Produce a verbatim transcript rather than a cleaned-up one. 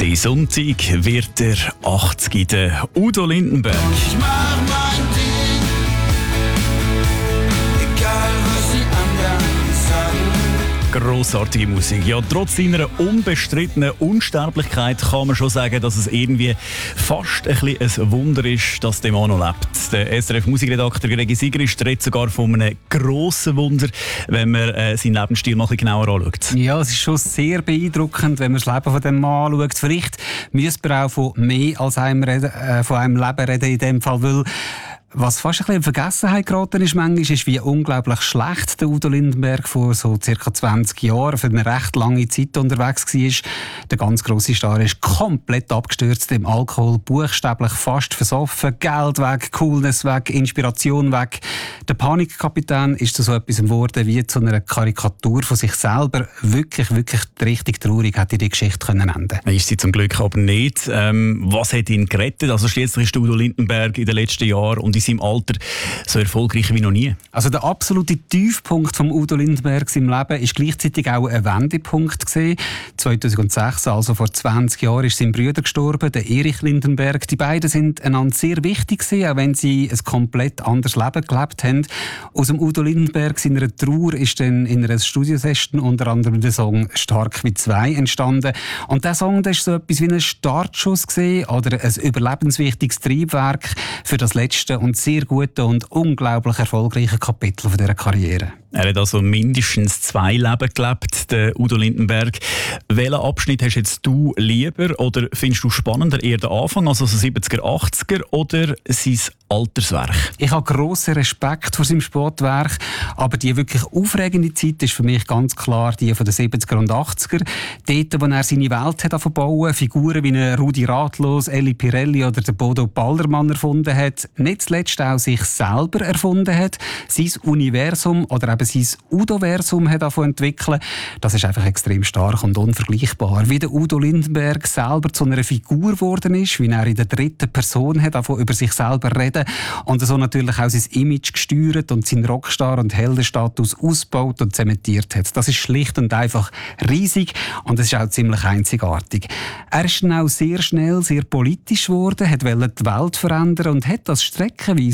Der Sonntag wird der achtzigste Udo Lindenberg. Ich mach mein Ding, egal was die anderen sagen. Grossartige Musik. Ja, trotz seiner unbestrittenen Unsterblichkeit kann man schon sagen, dass es irgendwie fast ein, bisschen ein Wunder ist, dass der Mann noch lebt. Der S R F-Musikredakteur Gregi Sigrist redet sogar von einem grossen Wunder, wenn man äh, seinen Lebensstil mal ein bisschen genauer anschaut. Ja, es ist schon sehr beeindruckend, wenn man das Leben von dem Mann anschaut. Vielleicht müsste man auch von mehr als einem, reden, äh, von einem Leben reden in dem Fall, weil was fast ein bisschen in Vergessenheit geraten ist, manchmal, ist, wie unglaublich schlecht der Udo Lindenberg vor so ca. zwanzig Jahren für eine recht lange Zeit unterwegs war. Der ganz grosse Star ist komplett abgestürzt im Alkohol, buchstäblich fast versoffen, Geld weg, Coolness weg, Inspiration weg. Der Panikkapitän ist zu so etwas geworden wie zu einer Karikatur von sich selber. Wirklich, wirklich richtig traurig hätte die Geschichte können enden. Ist sie zum Glück aber nicht. Ähm, was hat ihn gerettet? Also schließlich ist Udo Lindenberg in den letzten Jahren und in seinem Alter so erfolgreich wie noch nie. Also der absolute Tiefpunkt von Udo Lindenberg im Leben ist gleichzeitig auch ein Wendepunkt gewesen. zweitausendsechs, also vor zwanzig Jahren, ist sein Bruder gestorben, der Erich Lindenberg. Die beiden sind einander sehr wichtig gewesen, auch wenn sie ein komplett anderes Leben gelebt haben. Aus dem Udo Lindenberg seiner Trauer ist dann in einer Studiosession unter anderem der Song «Stark wie zwei» entstanden. Und dieser Song, das ist so etwas wie ein Startschuss gewesen, oder ein überlebenswichtiges Triebwerk für das letzte und sehr gute und unglaublich erfolgreiche Kapitel von dieser Karriere. Er hat also mindestens zwei Leben gelebt, der Udo Lindenberg. Welchen Abschnitt hast jetzt du lieber oder findest du spannender eher den Anfang, also so siebziger, achtziger oder sein Alterswerk? Ich habe grossen Respekt vor seinem Sportwerk, aber die wirklich aufregende Zeit ist für mich ganz klar die von den siebziger und achtziger. Dort, wo er seine Welt hat angefangen, Figuren wie eine Rudi Ratlos, Elli Pirelli oder der Bodo Baldermann erfunden hat, nicht zuletzt auch sich selber erfunden hat, sein Universum oder eben sein Udoversum hat angefangen entwickeln. Das ist einfach extrem stark und unvergleichbar. Wie der Udo Lindenberg selber zu einer Figur geworden ist, wie er in der dritten Person hat angefangen über sich selber reden und so natürlich auch sein Image gesteuert und seinen Rockstar- und Heldenstatus ausgebaut und zementiert hat. Das ist schlicht und einfach riesig und es ist auch ziemlich einzigartig. Er ist dann auch sehr schnell sehr politisch geworden, hat wollte die Welt verändern und hat das streckenweise